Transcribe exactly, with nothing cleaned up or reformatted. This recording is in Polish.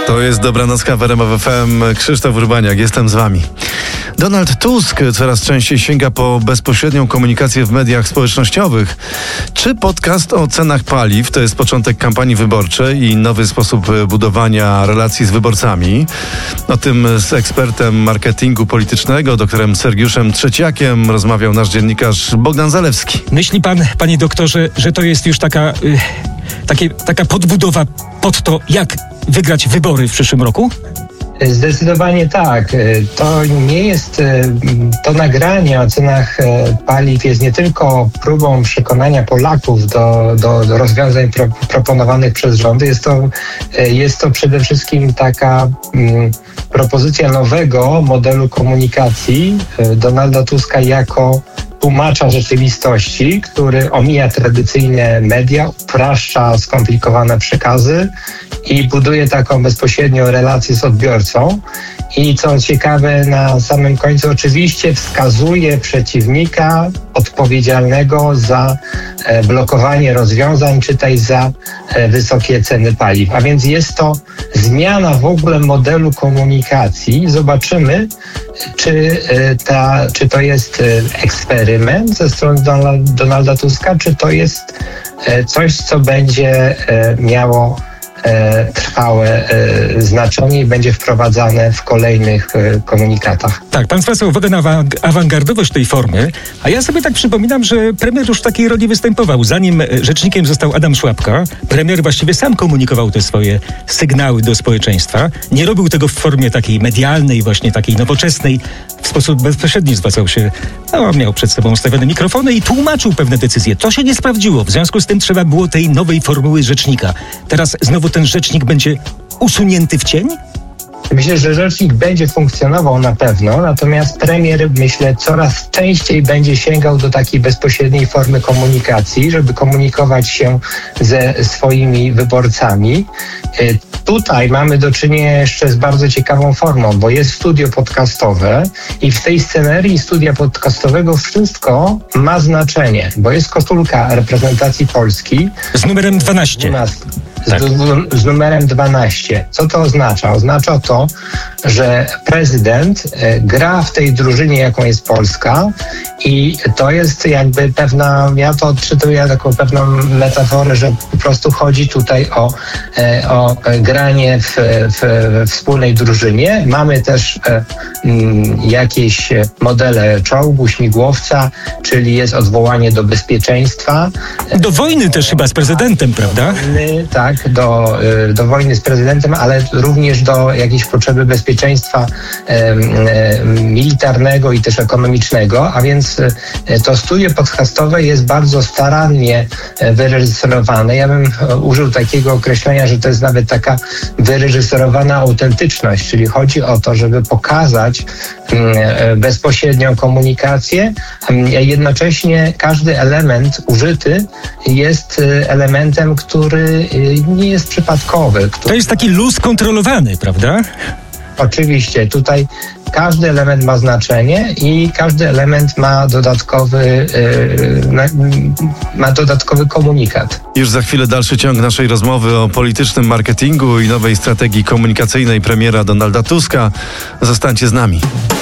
To jest Dobranocka w R M F M. Krzysztof Urbaniak, jestem z wami. Donald Tusk coraz częściej sięga po bezpośrednią komunikację w mediach społecznościowych. Czy podcast o cenach paliw to jest początek kampanii wyborczej i nowy sposób budowania relacji z wyborcami? O tym z ekspertem marketingu politycznego, doktorem Sergiuszem Trzeciakiem, rozmawiał nasz dziennikarz Bogdan Zalewski. Myśli pan, panie doktorze, że to jest już taka, y, takie, taka podbudowa pod to, jak wygrać wybory w przyszłym roku? Zdecydowanie tak. To nie jest, to nagranie o cenach paliw jest nie tylko próbą przekonania Polaków do, do, do rozwiązań pro, proponowanych przez rządy. Jest to, jest to przede wszystkim taka mm, propozycja nowego modelu komunikacji Donalda Tuska jako tłumacza rzeczywistości, który omija tradycyjne media, upraszcza skomplikowane przekazy i buduje taką bezpośrednią relację z odbiorcą. I co ciekawe, na samym końcu oczywiście wskazuje przeciwnika odpowiedzialnego za blokowanie rozwiązań, czytaj za wysokie ceny paliw. A więc jest to zmiana w ogóle modelu komunikacji. Zobaczymy, czy, ta, czy to jest eksperyment ze strony Donalda Tuska, czy to jest coś, co będzie miało trwałe znaczenie i będzie wprowadzane w kolejnych komunikatach. Tak, pan zwracał uwagę na awangardowość tej formy, a ja sobie tak przypominam, że premier już w takiej roli występował. Zanim rzecznikiem został Adam Szłapka, premier właściwie sam komunikował te swoje sygnały do społeczeństwa. Nie robił tego w formie takiej medialnej, właśnie takiej nowoczesnej. W sposób bezpośredni zwracał się, no, miał przed sobą ustawione mikrofony i tłumaczył pewne decyzje. To się nie sprawdziło, w związku z tym trzeba było tej nowej formuły rzecznika. Teraz znowu ten rzecznik będzie usunięty w cień? Myślę, że rzecznik będzie funkcjonował na pewno, natomiast premier, myślę, coraz częściej będzie sięgał do takiej bezpośredniej formy komunikacji, żeby komunikować się ze swoimi wyborcami. Tutaj mamy do czynienia jeszcze z bardzo ciekawą formą, bo jest studio podcastowe i w tej scenerii studia podcastowego wszystko ma znaczenie, bo jest koszulka reprezentacji Polski. Z numerem dwanaście. Z, tak. z, z numerem dwanaście. Co to oznacza? Oznacza to, że prezydent gra w tej drużynie, jaką jest Polska, i to jest jakby pewna, ja to odczytuję jako pewną metaforę, że po prostu chodzi tutaj o, o granie w, w wspólnej drużynie. Mamy też m, jakieś modele czołgu, śmigłowca, czyli jest odwołanie do bezpieczeństwa. Do wojny też chyba z prezydentem, prawda? Wojny, tak, do, do wojny z prezydentem, ale również do jakiejś potrzeby bezpieczeństwa e, e, militarnego i też ekonomicznego, a więc e, to studio podcastowe jest bardzo starannie wyreżyserowane. Ja bym użył takiego określenia, że to jest nawet taka wyreżyserowana autentyczność, czyli chodzi o to, żeby pokazać e, bezpośrednią komunikację, a jednocześnie każdy element użyty jest elementem, który nie jest przypadkowy. Który... To jest taki luz kontrolowany, prawda? Oczywiście, tutaj każdy element ma znaczenie i każdy element ma dodatkowy, yy, ma dodatkowy komunikat. Już za chwilę dalszy ciąg naszej rozmowy o politycznym marketingu i nowej strategii komunikacyjnej premiera Donalda Tuska. Zostańcie z nami.